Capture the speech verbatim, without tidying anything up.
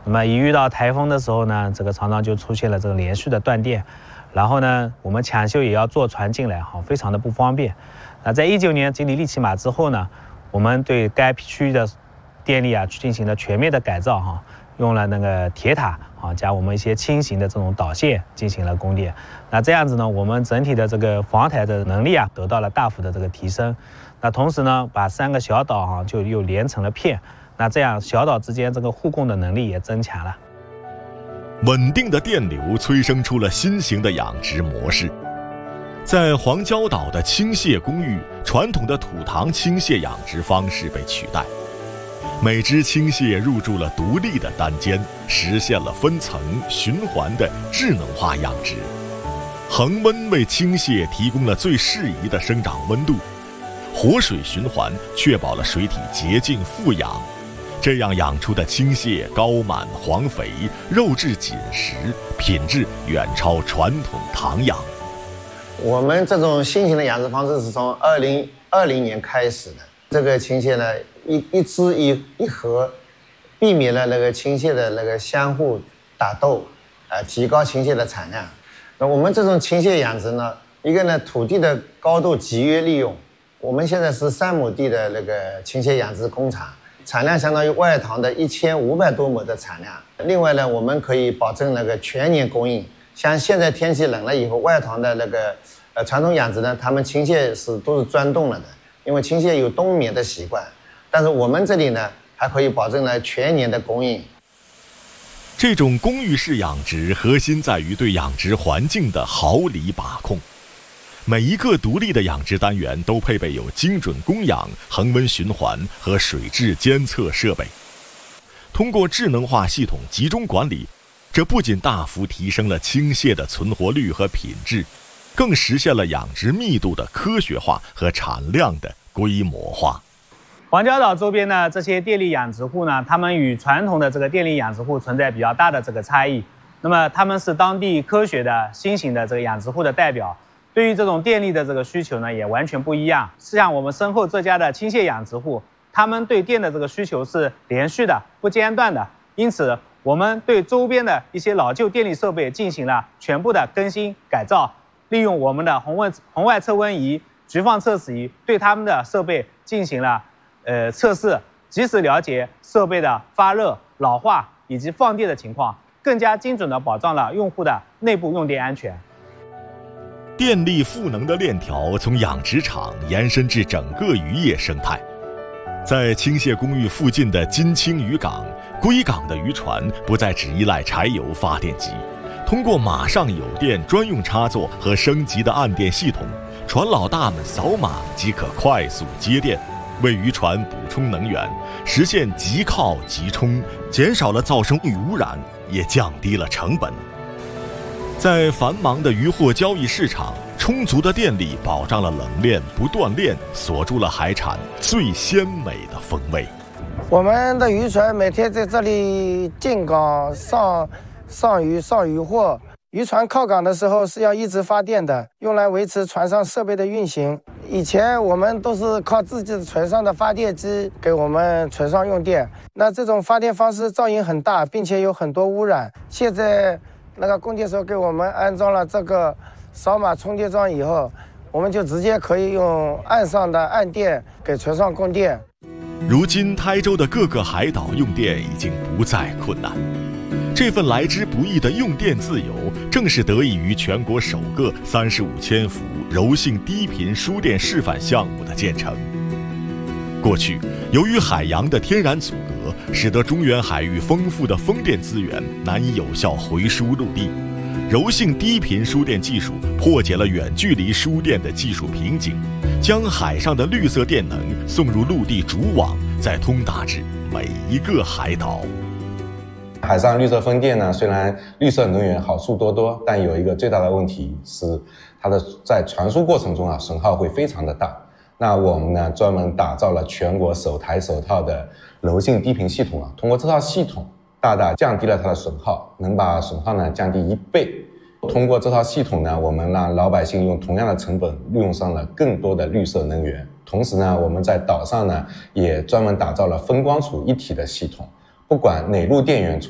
那么一遇到台风的时候呢，这个常常就出现了这个连续的断电，然后呢，我们抢修也要坐船进来，哈，非常的不方便。那在一九年经历利奇马之后呢，我们对该区域的电力啊进行了全面的改造，哈，用了那个铁塔啊加我们一些轻型的这种导线进行了供电。那这样子呢，我们整体的这个防台的能力啊得到了大幅的这个提升。那同时呢，把三个小岛啊就又连成了片。那这样小岛之间这个互供的能力也增强了。 稳定的电流催生出了新型的养殖模式。在黄礁岛的倾泻公寓，传统的土塘倾泻养殖方式被取代，每只倾泻入住了独立的单间，实现了分层循环的智能化养殖。恒温为倾泻提供了最适宜的生长温度，活水循环确保了水体洁净富养。这样养出的倾泻高满黄肥，肉质紧实，品质远超传统塘养。 我们这种新型的养殖方式是从二零二零年开始的。这个倾泻呢，一一只一一盒，避免了那个倾泻的那个相互打斗，啊、呃，提高倾泻的产量。那我们这种倾泻养殖呢，一个呢土地的高度集约利用，我们现在是三亩地的那个倾泻养殖工厂。产量相当于外塘的一千五百多亩的产量。另外呢，我们可以保证那个全年供应。像现在天气冷了以后，外塘的那个呃传统养殖呢，他们倾泻是都是钻洞了的，因为倾泻有冬眠的习惯。但是我们这里呢，还可以保证了全年的供应。 这种公寓式养殖核心在于对养殖环境的毫厘把控。每一个独立的养殖单元都配备有精准供氧、恒温循环和水质监测设备。通过智能化系统集中管理，这不仅大幅提升了倾泻的存活率和品质，更实现了养殖密度的科学化和产量的规模化。 黄礁岛周边呢，这些电力养殖户呢，他们与传统的这个电力养殖户存在比较大的这个差异。那么他们是当地科学的新型的这个养殖户的代表。对于这种电力的这个需求呢，也完全不一样。像我们身后这家的倾泻养殖户，他们对电的这个需求是连续的、不间断的。因此，我们对周边的一些老旧电力设备进行了全部的更新改造，利用我们的红外红外测温仪、局放测试仪，对他们的设备进行了呃测试，及时了解设备的发热、老化以及放电的情况，更加精准地保障了用户的内部用电安全。 电力赋能的链条从养殖场延伸至整个渔业生态。在倾泻公寓附近的金青渔港，归港的渔船不再只依赖柴油发电机，通过马上有电专用插座和升级的岸电系统，船老大们扫码即可快速接电，为渔船补充能源，实现即靠即充，减少了噪声与污染，也降低了成本。在繁忙的渔获交易市场，充足的电力保障了冷链不断链，锁住了海产最鲜美的风味。 我们的渔船每天在这里进港上上鱼上渔获。渔船靠港的时候是要一直发电的，用来维持船上设备的运行。以前我们都是靠自己的船上的发电机给我们船上用电，那这种发电方式噪音很大，并且有很多污染。现在那个供电所给我们安装了这个扫码充电桩以后，我们就直接可以用岸上的岸电给船上供电。 如今台州的各个海岛用电已经不再困难，这份来之不易的用电自由，正是得益于全国首个三十五千伏柔性低频输电示范项目的建成。过去，由于海洋的天然阻隔，使得中原海域丰富的风电资源难以有效回输陆地。柔性低频输电技术破解了远距离输电的技术瓶颈，将海上的绿色电能送入陆地主网，再通达至每一个海岛。 海上绿色风电呢，虽然绿色能源好处多多，但有一个最大的问题是它的在传输过程中啊，损耗会非常的大。那我们呢，专门打造了全国首台首套的柔性低频系统啊，通过这套系统大大降低了它的损耗，能把损耗呢降低一倍。通过这套系统呢，我们让老百姓用同样的成本用上了更多的绿色能源。同时呢，我们在岛上呢也专门打造了风光储一体的系统，不管哪路电源